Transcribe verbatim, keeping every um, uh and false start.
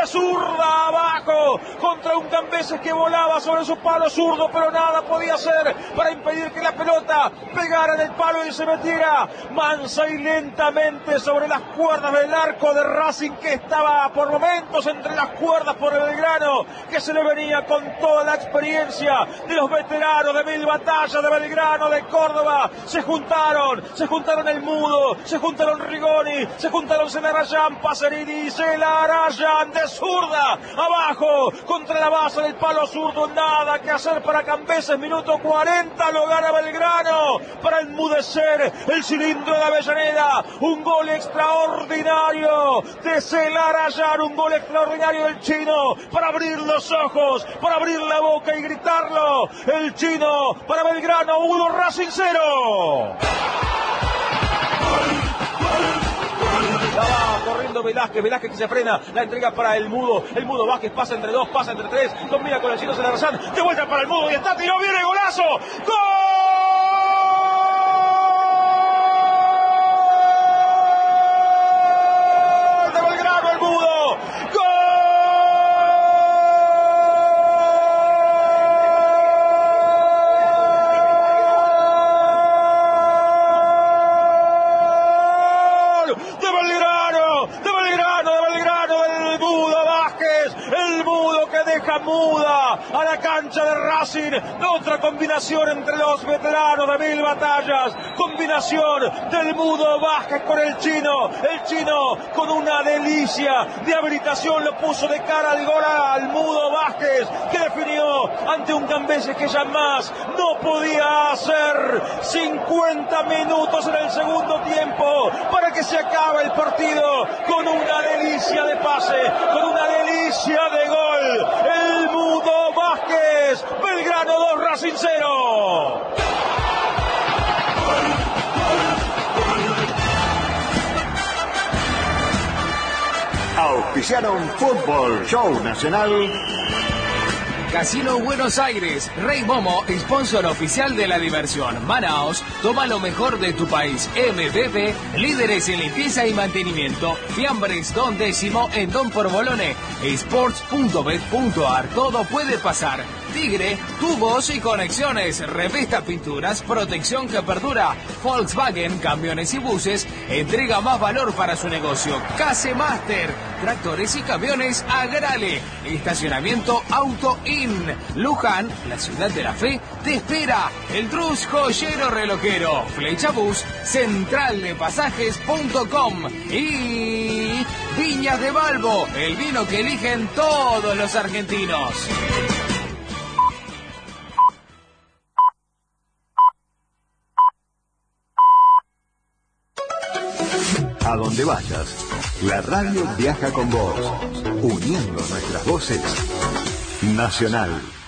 de zurda abajo contra un Cambeses que volaba sobre su palo zurdo, pero nada podía hacer para impedir que la pelota pegara en el palo y se metiera mansa y lentamente sobre las cuerdas del arco de Racing, que estaba por momentos entre las cuerdas por el Belgrano, que se le venía con toda la experiencia de los veteranos de mil batallas de Belgrano, de Córdoba. Se juntaron, se juntaron el Mudo, se juntaron Rigoni, se juntaron Celarayán, Pacerini, Celarayán de zurda, abajo, contra la base del palo zurdo, nada que hacer para Cambeses, minuto cuarenta, lo gana Belgrano, para enmudecer el cilindro de Avellaneda, un gol extraordinario de Celarayán, un gol extraordinario del chino, para abrir los ojos, para abrir la boca y gritarlo, el chino, para Belgrano, uno, Racing cero. Ya va corriendo Velázquez, Velázquez que se frena, la entrega para el Mudo, el Mudo Vázquez pasa entre dos, pasa entre tres, combina con el chino Celarayán, de vuelta para el Mudo y está, tiró, viene golazo, ¡gol! De Belgrano, el Mudo, ¡gol! De Belgrano, de Belgrano, de Belgrano, del Mudo Vázquez, el Mudo que deja muda a la cancha de Racing. Otra combinación entre los veteranos de mil batallas, combinación del Mudo Vázquez con el chino, el chino con una delicia de habilitación lo puso de cara al gol al Mudo Vázquez, que definió ante un Cambeses que ya más no podía hacer. Cincuenta minutos en el segundo tiempo para que se acabe el partido con una delicia de pase, con una delicia de gol. El Mudo Vázquez, Belgrano dos, Racing cero. Auspiciaron Fútbol Show Nacional. Casino Buenos Aires, Rey Momo, sponsor oficial de la diversión. Manaos, toma lo mejor de tu país. M B B, líderes en limpieza y mantenimiento. Fiambres, Don Décimo en Don Porbolone. Sports punto bet punto ar, todo puede pasar. Tigre, tubos y conexiones. Revista Pinturas, protección que perdura. Volkswagen, camiones y buses, entrega más valor para su negocio. Case Master, tractores y camiones Agrale. Estacionamiento Auto In. Luján, la ciudad de la fe, te espera. El Trus Joyero Relojero. Flecha Bus, central de pasajes punto com. Y Viñas de Balbo, el vino que eligen todos los argentinos. A donde vayas, la radio viaja con vos, uniendo nuestras voces. Nacional.